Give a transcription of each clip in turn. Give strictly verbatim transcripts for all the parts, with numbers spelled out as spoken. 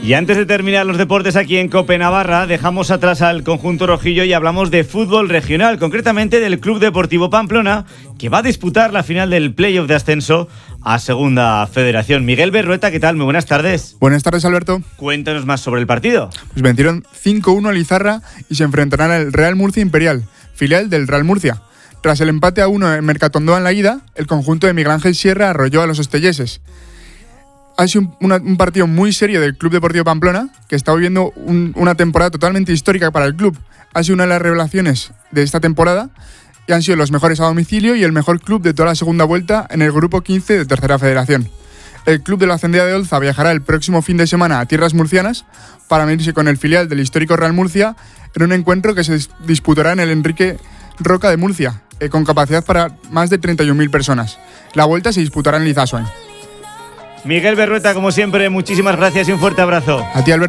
Y antes de terminar los deportes aquí en COPE Navarra, dejamos atrás al conjunto rojillo y hablamos de fútbol regional, concretamente del Club Deportivo Pamplona, que va a disputar la final del playoff de ascenso a Segunda Federación. Miguel Berrueta, ¿qué tal? Muy buenas tardes. Buenas tardes, Alberto. Cuéntanos más sobre el partido. Pues vencieron cinco uno a Lizarra y se enfrentarán al Real Murcia Imperial, filial del Real Murcia. Tras el empate a uno en Mercatondó en la ida, el conjunto de Miguel Ángel Sierra arrolló a los ostelleses. Ha sido un, una, un partido muy serio del Club Deportivo Pamplona, que está viviendo un, una temporada totalmente histórica para el club. Ha sido una de las revelaciones de esta temporada y han sido los mejores a domicilio y el mejor club de toda la segunda vuelta en el grupo quince de Tercera Federación. El club de la Cendea de Olza viajará el próximo fin de semana a tierras murcianas para medirse con el filial del histórico Real Murcia en un encuentro que se disputará en el Enrique Roca de Murcia, eh, con capacidad para más de treinta y un mil personas. La vuelta se disputará en Lizasoen. Miguel Berrueta, como siempre, muchísimas gracias y un fuerte abrazo. A ti, Alberto.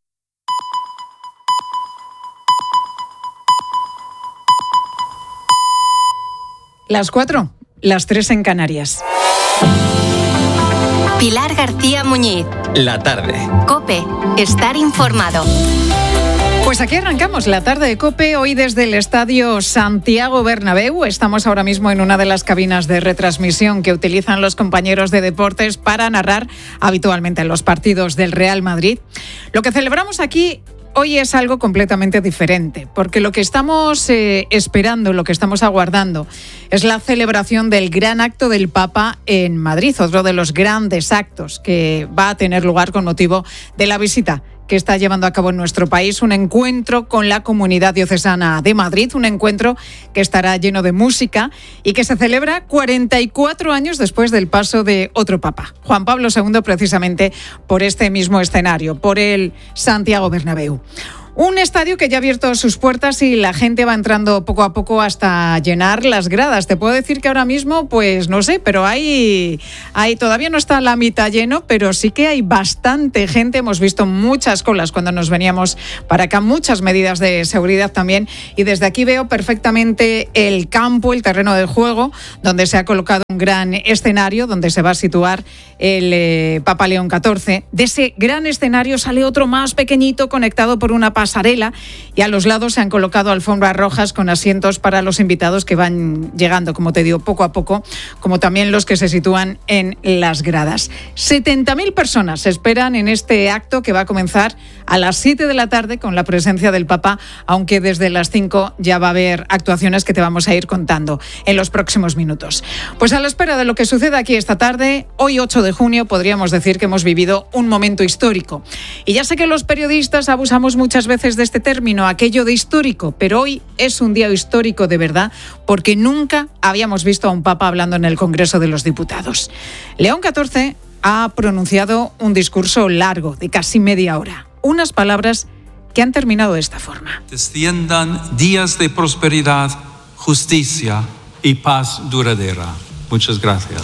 Las cuatro, las tres en Canarias. Pilar García Muñiz. La tarde. COPE. Estar informado. Pues aquí arrancamos la tarde de COPE, hoy desde el Estadio Santiago Bernabéu. Estamos ahora mismo en una de las cabinas de retransmisión que utilizan los compañeros de deportes para narrar habitualmente los partidos del Real Madrid. Lo que celebramos aquí hoy es algo completamente diferente, porque lo que estamos eh, esperando, lo que estamos aguardando, es la celebración del gran acto del Papa en Madrid, otro de los grandes actos que va a tener lugar con motivo de la visita que está llevando a cabo en nuestro país, un encuentro con la comunidad diocesana de Madrid, un encuentro que estará lleno de música y que se celebra cuarenta y cuatro años después del paso de otro papa, Juan Pablo segundo, precisamente por este mismo escenario, por el Santiago Bernabéu. Un estadio que ya ha abierto sus puertas y la gente va entrando poco a poco hasta llenar las gradas. Te puedo decir que ahora mismo, pues no sé, pero hay, hay todavía no está la mitad lleno, pero sí que hay bastante gente. Hemos visto muchas colas cuando nos veníamos para acá, muchas medidas de seguridad también. Y desde aquí veo perfectamente el campo, el terreno del juego, donde se ha colocado un gran escenario, donde se va a situar el eh, Papa León catorce. De ese gran escenario sale otro más pequeñito conectado por una pasarela y a los lados se han colocado alfombras rojas con asientos para los invitados que van llegando, como te digo, poco a poco, como también los que se sitúan en las gradas. setenta mil personas se esperan en este acto que va a comenzar a las siete de la tarde con la presencia del Papa, aunque desde las cinco ya va a haber actuaciones que te vamos a ir contando en los próximos minutos. Pues a la espera de lo que suceda aquí esta tarde, hoy ocho de junio podríamos decir que hemos vivido un momento histórico. Y ya sé que los periodistas abusamos muchas veces de este término, aquello de histórico, pero hoy es un día histórico de verdad porque nunca habíamos visto a un papa hablando en el Congreso de los Diputados. León catorce ha pronunciado un discurso largo de casi media hora, unas palabras que han terminado de esta forma. Desciendan días de prosperidad, justicia y paz duradera. Muchas gracias.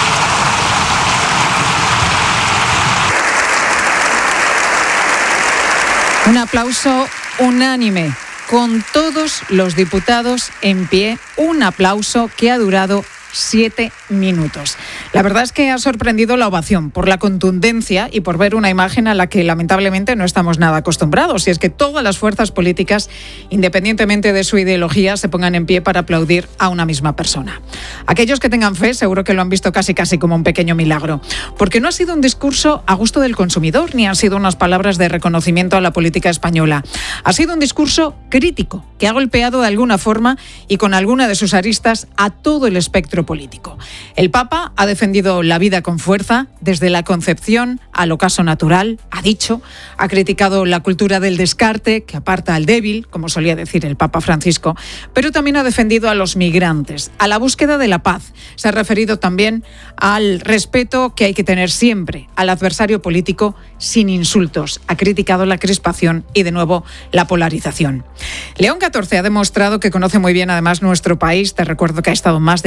Un aplauso unánime, con todos los diputados en pie, un aplauso que ha durado siete minutos. La verdad es que ha sorprendido la ovación por la contundencia y por ver una imagen a la que lamentablemente no estamos nada acostumbrados, y es que todas las fuerzas políticas, independientemente de su ideología, se pongan en pie para aplaudir a una misma persona. Aquellos que tengan fe seguro que lo han visto casi casi como un pequeño milagro, porque no ha sido un discurso a gusto del consumidor, ni han sido unas palabras de reconocimiento a la política española. Ha sido un discurso crítico, que ha golpeado de alguna forma y con alguna de sus aristas a todo el espectro político. El Papa ha defendido la vida con fuerza, desde la concepción al ocaso natural, ha dicho, ha criticado la cultura del descarte, que aparta al débil, como solía decir el Papa Francisco, pero también ha defendido a los migrantes, a la búsqueda de la paz. Se ha referido también al respeto que hay que tener siempre al adversario político sin insultos. Ha criticado la crispación y, de nuevo, la polarización. León catorce ha demostrado que conoce muy bien, además, nuestro país. Te recuerdo que ha estado más de treinta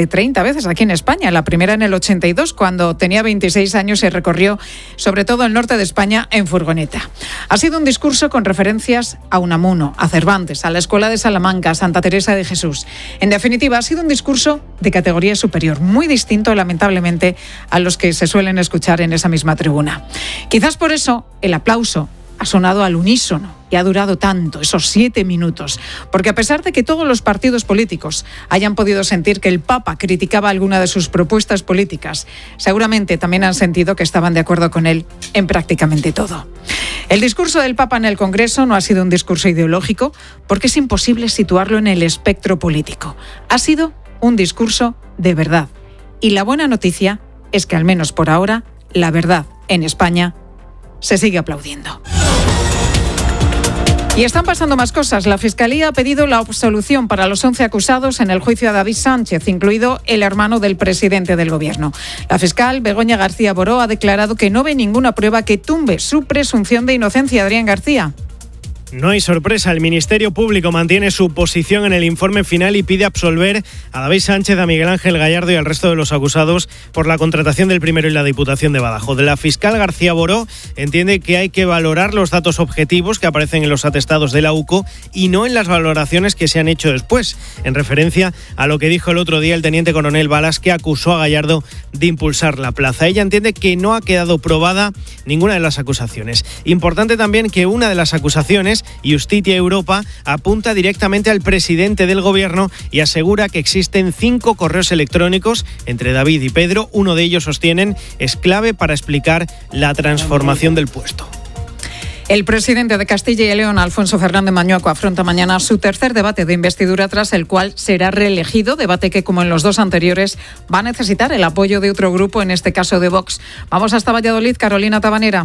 cincuenta veces aquí en España. La primera en el ochenta y dos, cuando tenía veintiséis años y recorrió sobre todo el norte de España en furgoneta. Ha sido un discurso con referencias a Unamuno, a Cervantes, a la Escuela de Salamanca, a Santa Teresa de Jesús. En definitiva, ha sido un discurso de categoría superior, muy distinto, lamentablemente, a los que se suelen escuchar en esa misma tribuna. Quizás por eso el aplauso ha sonado al unísono y ha durado tanto, esos siete minutos, porque a pesar de que todos los partidos políticos hayan podido sentir que el Papa criticaba alguna de sus propuestas políticas, seguramente también han sentido que estaban de acuerdo con él en prácticamente todo. El discurso del Papa en el Congreso no ha sido un discurso ideológico, porque es imposible situarlo en el espectro político. Ha sido un discurso de verdad. Y la buena noticia es que, al menos por ahora, la verdad en España se sigue aplaudiendo. Y están pasando más cosas. La Fiscalía ha pedido la absolución para los once acusados en el juicio a David Sánchez, incluido el hermano del presidente del Gobierno. La fiscal, Begoña García Boró, ha declarado que no ve ninguna prueba que tumbe su presunción de inocencia. Adrián García. No hay sorpresa, el Ministerio Público mantiene su posición en el informe final y pide absolver a David Sánchez, a Miguel Ángel Gallardo y al resto de los acusados por la contratación del primero y la Diputación de Badajoz. La fiscal García Boró entiende que hay que valorar los datos objetivos que aparecen en los atestados de la U C O y no en las valoraciones que se han hecho después, en referencia a lo que dijo el otro día el teniente coronel Balas, que acusó a Gallardo de impulsar la plaza. Ella entiende que no ha quedado probada ninguna de las acusaciones. Importante también que una de las acusaciones, Justitia Europa, apunta directamente al presidente del Gobierno y asegura que existen cinco correos electrónicos entre David y Pedro. Uno de ellos, sostienen, es clave para explicar la transformación del puesto. El presidente de Castilla y León, Alfonso Fernández Mañueco, afronta mañana su tercer debate de investidura, tras el cual será reelegido, debate que, como en los dos anteriores, va a necesitar el apoyo de otro grupo, en este caso de Vox. Vamos hasta Valladolid, Carolina Tabanera.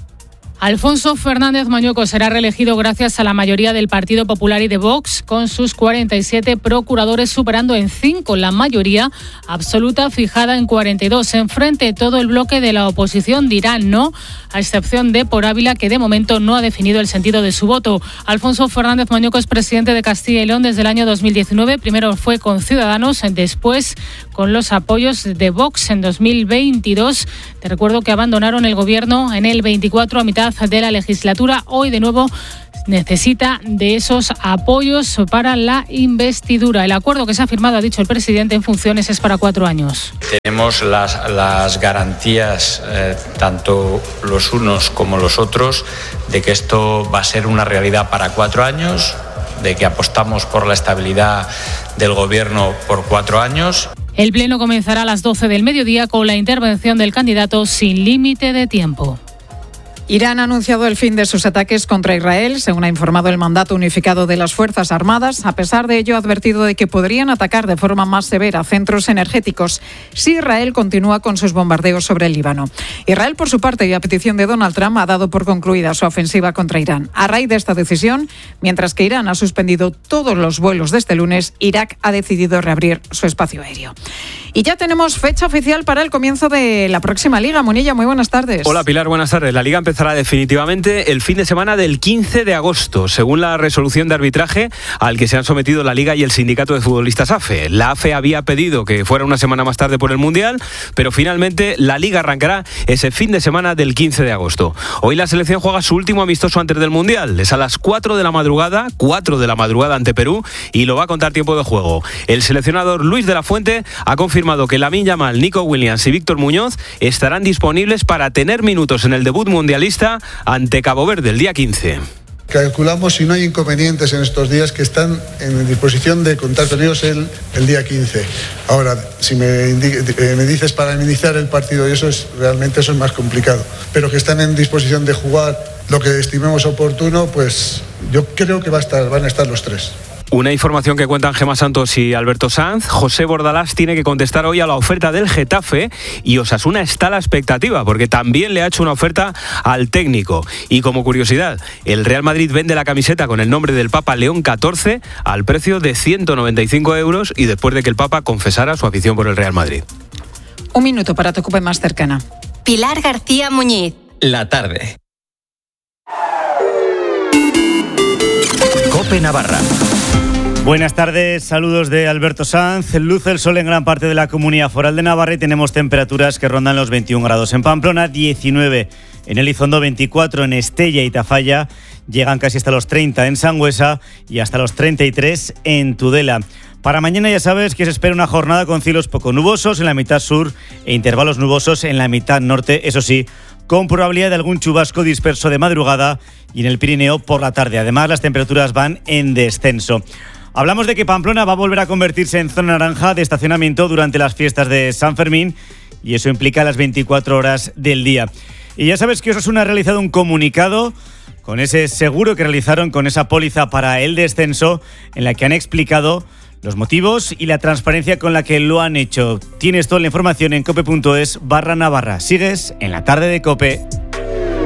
Alfonso Fernández Mañueco será reelegido gracias a la mayoría del Partido Popular y de Vox, con sus cuarenta y siete procuradores, superando en cinco la mayoría absoluta fijada en cuarenta y dos. Enfrente, todo el bloque de la oposición dirá no, a excepción de Por Ávila, que de momento no ha definido el sentido de su voto. Alfonso Fernández Mañueco es presidente de Castilla y León desde el año dos mil diecinueve. Primero fue con Ciudadanos, después con los apoyos de Vox en dos mil veintidós. Te recuerdo que abandonaron el gobierno en el veinticuatro, a mitad de la legislatura. Hoy de nuevo necesita de esos apoyos para la investidura. El acuerdo que se ha firmado, ha dicho el presidente en funciones, es para cuatro años. Tenemos las, las garantías, eh, tanto los unos como los otros, de que esto va a ser una realidad para cuatro años, de que apostamos por la estabilidad del gobierno por cuatro años. El pleno comenzará a las doce del mediodía con la intervención del candidato sin límite de tiempo. Irán ha anunciado el fin de sus ataques contra Israel, según ha informado el Mandato Unificado de las Fuerzas Armadas. A pesar de ello, ha advertido de que podrían atacar de forma más severa centros energéticos si Israel continúa con sus bombardeos sobre el Líbano. Israel, por su parte, y a petición de Donald Trump, ha dado por concluida su ofensiva contra Irán. A raíz de esta decisión, mientras que Irán ha suspendido todos los vuelos de este lunes, Irak ha decidido reabrir su espacio aéreo. Y ya tenemos fecha oficial para el comienzo de la próxima Liga. Munilla, muy buenas tardes. Hola Pilar, buenas tardes. La Liga empezará definitivamente el fin de semana del quince de agosto, según la resolución de arbitraje al que se han sometido la Liga y el Sindicato de Futbolistas A F E. La A F E había pedido que fuera una semana más tarde por el Mundial, pero finalmente la Liga arrancará ese fin de semana del quince de agosto. Hoy la selección juega su último amistoso antes del Mundial. Es a las cuatro de la madrugada, cuatro de la madrugada ante Perú, y lo va a contar tiempo de juego. El seleccionador Luis de la Fuente ha confirmado que Lamine Yamal, Nico Williams y Víctor Muñoz estarán disponibles para tener minutos en el debut mundialista ante Cabo Verde el día quince. Calculamos, si no hay inconvenientes en estos días, que están en disposición de contar con ellos el, el día quince. Ahora, si me, indi- me dices para iniciar el partido, y eso es realmente eso es más complicado, pero que están en disposición de jugar lo que estimemos oportuno, pues yo creo que va a estar, van a estar los tres. Una información que cuentan Gemma Santos y Alberto Sanz. José Bordalás tiene que contestar hoy a la oferta del Getafe y Osasuna está a la expectativa porque también le ha hecho una oferta al técnico. Y como curiosidad, el Real Madrid vende la camiseta con el nombre del Papa León catorce al precio de ciento noventa y cinco euros y después de que el Papa confesara su afición por el Real Madrid. Un minuto para tu COPE más cercana. Pilar García Muñiz. La tarde. COPE Navarra. Buenas tardes, saludos de Alberto Sanz. Luce el sol en gran parte de la Comunidad Foral de Navarra y tenemos temperaturas que rondan los veintiún grados en Pamplona, diecinueve en Elizondo, veinticuatro en Estella y Tafalla, llegan casi hasta los treinta en Sangüesa y hasta los treinta y tres en Tudela. Para mañana ya sabes que se espera una jornada con cielos poco nubosos en la mitad sur e intervalos nubosos en la mitad norte, eso sí, con probabilidad de algún chubasco disperso de madrugada y en el Pirineo por la tarde. Además, las temperaturas van en descenso. Hablamos de que Pamplona va a volver a convertirse en zona naranja de estacionamiento durante las fiestas de San Fermín y eso implica las veinticuatro horas del día. Y ya sabes que Osasuna ha realizado un comunicado con ese seguro que realizaron con esa póliza para el descenso en la que han explicado los motivos y la transparencia con la que lo han hecho. Tienes toda la información en cope punto es barra Navarra. Sigues en la tarde de COPE.